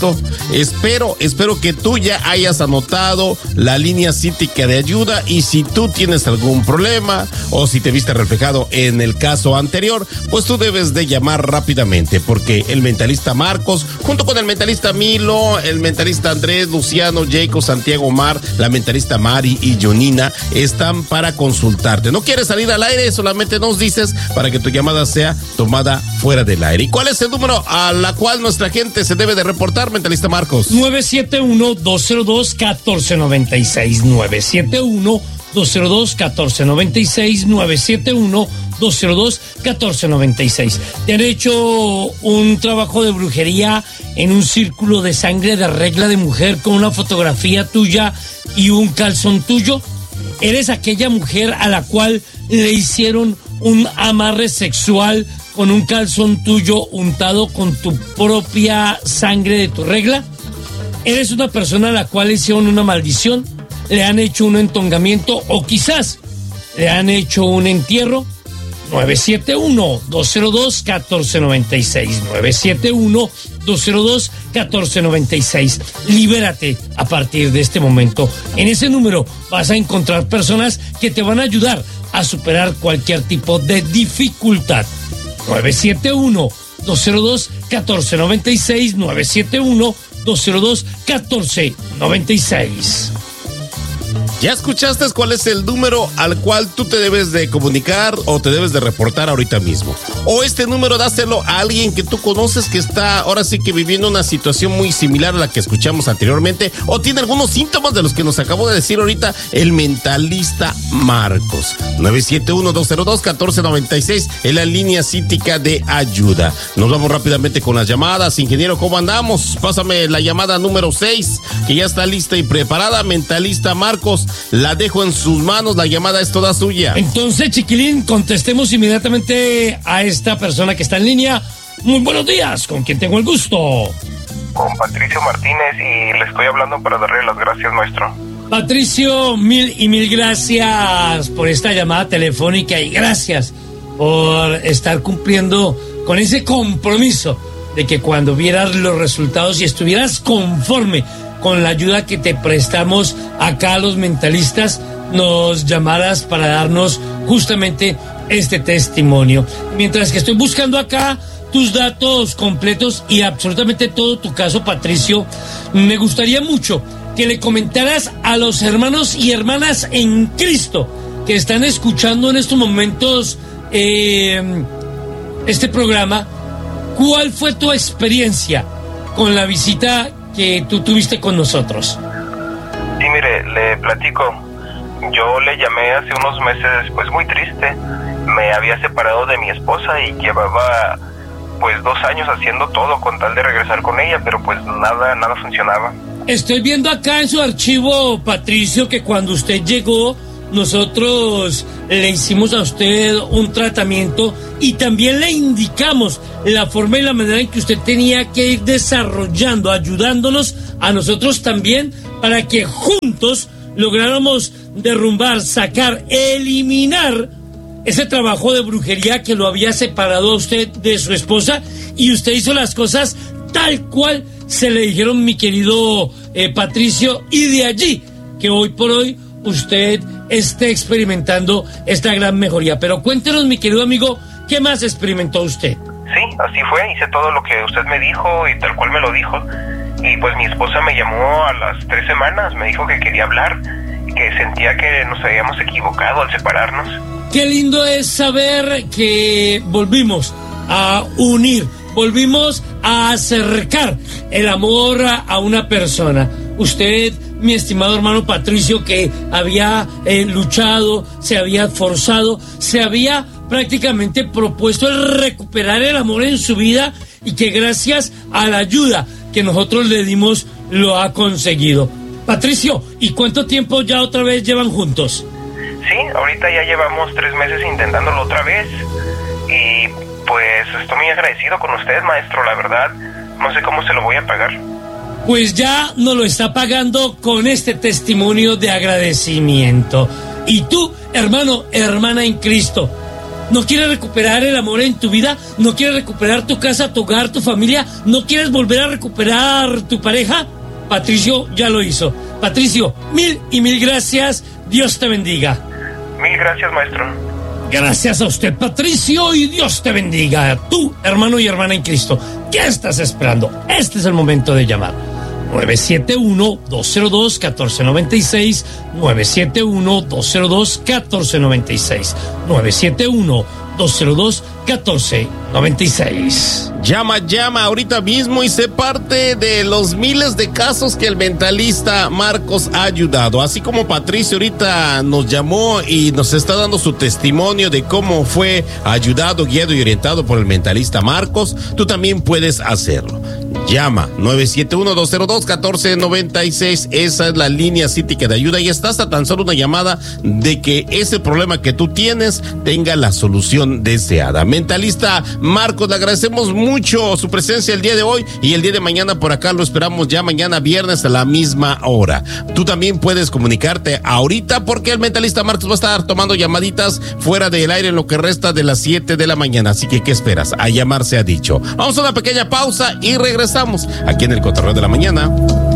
Espero que tú ya hayas anotado la línea cítica de ayuda, y si tú tienes algún problema o si te viste reflejado en el caso anterior, pues tú debes de llamar rápidamente, porque el mentalista Marcos, junto con el mentalista Milo, el mentalista Andrés, Luciano, Jacob, Santiago, Omar, la mentalista Mari y Jonina están para consultarte. ¿No quieres salir al aire? Solamente nos dices para que tu llamada sea tomada fuera del aire. ¿Y cuál es el número a la cual nuestra gente se debe de reportar, mentalista Marcos? 971-202-1496. 971-202-1496. 971-202-1496. Te han hecho un trabajo de brujería en un círculo de sangre de regla de mujer con una fotografía tuya y un calzón tuyo. ¿Eres aquella mujer a la cual le hicieron un amarre sexual con un calzón tuyo untado con tu propia sangre de tu regla? ¿Eres una persona a la cual le hicieron una maldición? ¿Le han hecho un entongamiento o quizás le han hecho un entierro? 971-202-1496. 971-202-1496. Libérate a partir de este momento. En ese número vas a encontrar personas que te van a ayudar a superar cualquier tipo de dificultad. 971-202-1496. 971-202-1496. ¿Ya escuchaste cuál es el número al cual tú te debes de comunicar o te debes de reportar ahorita mismo? O este número dáselo a alguien que tú conoces que está ahora sí que viviendo una situación muy similar a la que escuchamos anteriormente, o tiene algunos síntomas de los que nos acabó de decir ahorita el mentalista Marcos. 971-202-1496 es la línea cítica de ayuda. Nos vamos rápidamente con las llamadas. Ingeniero, ¿cómo andamos? Pásame la llamada número 6, que ya está lista y preparada. Mentalista Marcos, la dejo en sus manos, la llamada es toda suya. Entonces, chiquilín, contestemos inmediatamente a esta persona que está en línea. Muy buenos días, ¿con quién tengo el gusto? Con Patricio Martínez, y le estoy hablando para darle las gracias, maestro. Patricio, mil gracias por esta llamada telefónica y gracias por estar cumpliendo con ese compromiso de que cuando vieras los resultados y estuvieras conforme con la ayuda que te prestamos acá a los mentalistas, nos llamaras para darnos justamente este testimonio. Mientras que estoy buscando acá tus datos completos y absolutamente todo tu caso, Patricio, me gustaría mucho que le comentaras a los hermanos y hermanas en Cristo que están escuchando en estos momentos este programa, ¿cuál fue tu experiencia con la visita que tú tuviste con nosotros? Sí, mire, le platico. Yo le llamé hace unos meses, pues muy triste. Me había separado de mi esposa y llevaba pues 2 años haciendo todo con tal de regresar con ella, pero pues nada funcionaba. Estoy viendo acá en su archivo, Patricio, que cuando usted llegó, nosotros le hicimos a usted un tratamiento y también le indicamos la forma y la manera en que usted tenía que ir desarrollando, ayudándonos a nosotros también para que juntos lográramos derrumbar, sacar, eliminar ese trabajo de brujería que lo había separado a usted de su esposa, y usted hizo las cosas tal cual se le dijeron, mi querido Patricio, y de allí que hoy por hoy usted esté experimentando esta gran mejoría. Pero cuéntenos, mi querido amigo, ¿qué más experimentó usted? Sí, así fue, hice todo lo que usted me dijo y tal cual me lo dijo. Y pues mi esposa me llamó a las 3 semanas, me dijo que quería hablar, que sentía que nos habíamos equivocado al separarnos. Qué lindo es saber que volvimos a unir, volvimos a acercar el amor a una persona. Usted, mi estimado hermano Patricio, que había luchado, se había esforzado, se había prácticamente propuesto el recuperar el amor en su vida, y que gracias a la ayuda que nosotros le dimos lo ha conseguido. Patricio, ¿y cuánto tiempo ya otra vez llevan juntos? Sí, ahorita ya llevamos 3 meses intentándolo otra vez, y pues estoy muy agradecido con usted, maestro, la verdad, no sé cómo se lo voy a pagar. Pues ya nos lo está pagando con este testimonio de agradecimiento. Y tú, hermano, hermana en Cristo, ¿No quieres recuperar el amor en tu vida? ¿No quieres recuperar tu casa, tu hogar, tu familia? ¿No quieres volver a recuperar tu pareja? Patricio ya lo hizo. Patricio, mil y mil gracias. Dios te bendiga. Mil gracias, maestro. Gracias a usted, Patricio, y Dios te bendiga. Tú, hermano y hermana en Cristo, ¿qué estás esperando? Este es el momento de llamar. 971-202-1496, 971-202-1496, 971-202-1496. Llama ahorita mismo y sé parte de los miles de casos que el mentalista Marcos ha ayudado. Así como Patricio ahorita nos llamó y nos está dando su testimonio de cómo fue ayudado, guiado y orientado por el mentalista Marcos, tú también puedes hacerlo. Llama 971-202-1496. Esa es la línea cítica de ayuda y estás a tan solo una llamada de que ese problema que tú tienes tenga la solución deseada. Mentalista Marcos, le agradecemos mucho su presencia el día de hoy y el día de mañana por acá lo esperamos ya mañana viernes a la misma hora. Tú también puedes comunicarte ahorita porque el mentalista Marcos va a estar tomando llamaditas fuera del aire en lo que resta de las 7 de la mañana. Así que, ¿qué esperas? A llamar se ha dicho. Vamos a una pequeña pausa y regresamos aquí en el Cotorreo de la Mañana.